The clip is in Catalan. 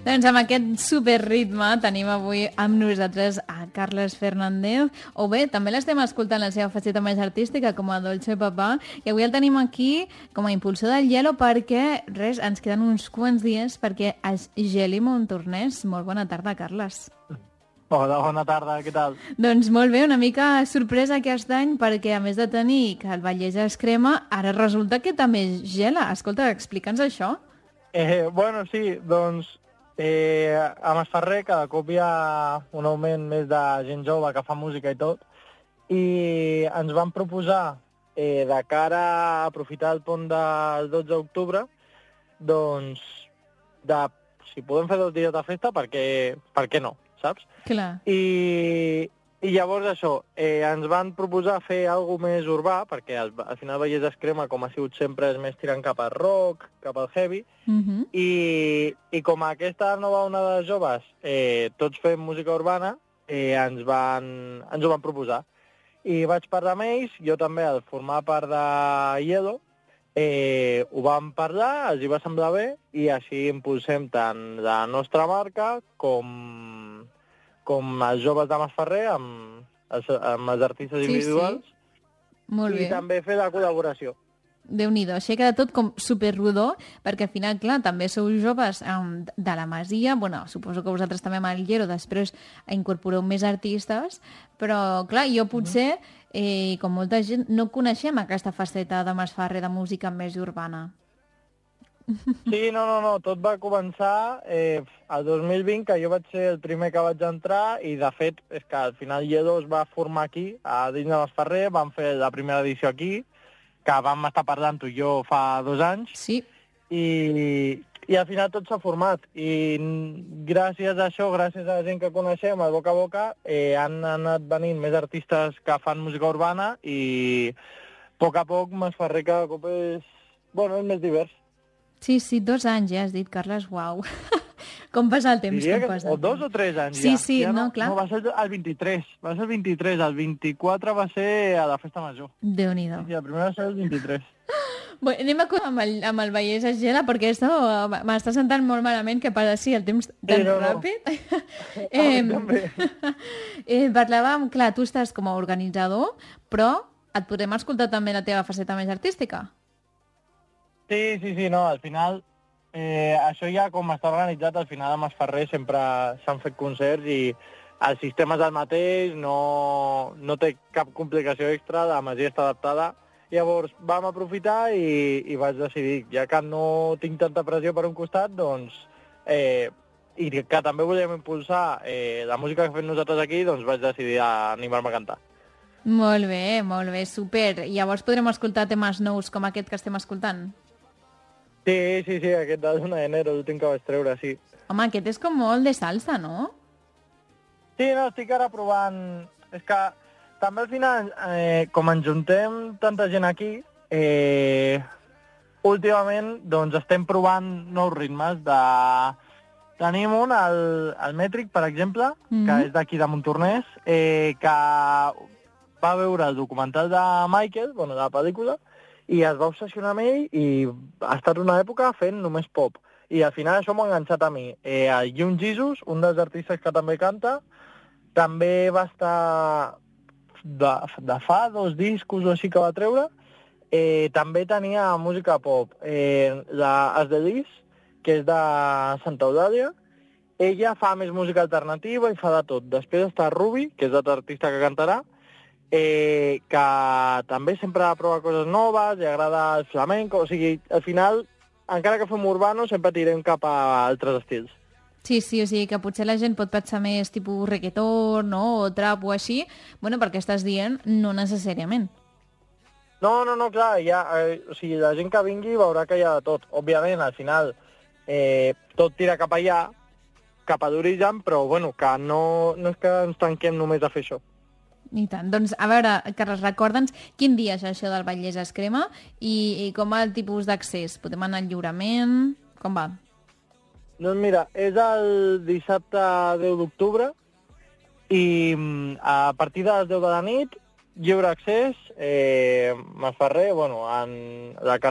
Doncs amb aquest superritme tenim avui amb nosaltres a Carles Fernández, o bé, també l'estem escoltant la seva faceta més artística com a Dolce Papà, i avui el tenim aquí com a impulsor del Hielo perquè, res, ens queden uns quants dies perquè es geli Montornès. Molt bona tarda, Carles. Hola, bona tarda, què tal? Doncs molt bé, una mica sorpresa aquest any perquè a més de tenir que el Vallès es crema, ara resulta que també gela. Escolta, explica'ns això. Bueno, sí, doncs a Masferrer cada cop hi ha un augment més de gent jove que fa música i tot, i ens van proposar, de cara a aprofitar el pont del 12 d'octubre, doncs, si podem fer 2 dies de festa, per què no, saps? Clar. I llavors això, ens van proposar fer alguna més urbà, perquè al final Vallès es crema, com ha sigut sempre, és més tirant cap al rock, cap al heavy, i com aquesta nova onada de joves, tots fem música urbana, ens ho van proposar. I vaig parlar amb ells, jo també, al formar part de Hielo, ho vam parlar, els hi va semblar bé, i així impulsem tant la nostra marca com els joves de Masferrer, amb els artistes individuals, Molt bé. I també fer la col·laboració. Déu-n'hi-do, així queda tot com superrodó, perquè al final, clar, també sou joves de la Masia, bueno, suposo que vosaltres també amb el Hielo després incorporeu més artistes, però, clar, jo potser, com molta gent, no coneixem aquesta faceta de Masferrer de música més urbana. Sí, no, tot va començar el 2020, que jo vaig ser el primer que vaig entrar, i de fet és que al final Hielo es va formar aquí, a dins de Masferrer, vam fer la primera edició aquí, que vam estar parlant tu i jo fa 2 anys, sí. I al final tot s'ha format, i gràcies a això, gràcies a la gent que coneixem, el boca a boca, han anat venint més artistes que fan música urbana, i a poc Masferrer cada cop és més divers. Sí, 2 anys ja has dit, Carles, uau. Com passa el temps? Diria que o 2 o 3 anys ja. Sí, ja no, clar. No, va ser el 23, el 24 va ser a la Festa Major. Déu-n'hi-do. Sí, la primera va ser el 23. Bé, anem amb el Vallès es gela, perquè esto m'està sentant molt malament que passa així el temps tan ràpid. Parlàvem, clar, tu estàs com a organitzador, però et podem escoltar també la teva faceta més artística? Sí, no, al final, això ja com està organitzat, al final a Masferrer sempre s'han fet concerts i el sistema és el mateix, no té cap complicació extra, la masia està adaptada. Llavors vam aprofitar i vaig decidir, ja que no tinc tanta pressió per un costat, doncs, i que també volíem impulsar la música que fem nosaltres aquí, doncs vaig decidir animar-me a cantar. Molt bé, super. Llavors podrem escoltar temes nous com aquest que estem escoltant? Sí, aquest de Luna d'Enero, l'últim que vaig treure, sí. Home, aquest és com molt de salsa, no? Sí, no, estic ara provant... És que també al final, com ens juntem tanta gent aquí, últimament doncs estem provant nous ritmes de... Tenim un, el Mètric, per exemple, que és d'aquí de Montornès, que va veure el documental de Michael, de la pel·lícula, i es va obsessionar amb ell i ha estat una època fent només pop. I al final això m'ha enganxat a mi. El Young Jesus, un dels artistes que també canta, també va estar de fa 2 discos o així que va treure, també tenia música pop. La Asdelis, que és de Santa Eulàlia, ella fa més música alternativa i fa de tot. Després està Ruby, que és l'altre artista que cantarà, que també sempre prova coses noves, li agrada el flamenco, o sigui, al final, encara que fem urbano, sempre tirem cap a altres estils. Sí, o sigui que potser la gent pot pensar més tipus reggaeton, no?, o trap o així, bueno, perquè estàs dient no necessàriament. No, clar, o sigui, la gent que vingui veurà que hi ha de tot. Òbviament, al final, tot tira cap allà, cap a l'origen, però, bueno, que no és que ens tanquem només a fer això. I tant. Doncs, a veure, Carles, recorda'ns quin dia és això del Vallès es crema i com va el tipus d'accés? Podem anar al lliurament? Com va? Doncs mira, és el dissabte 10 d'octubre i a partir de les 10 de la nit, lliure accés, Masferrer, en la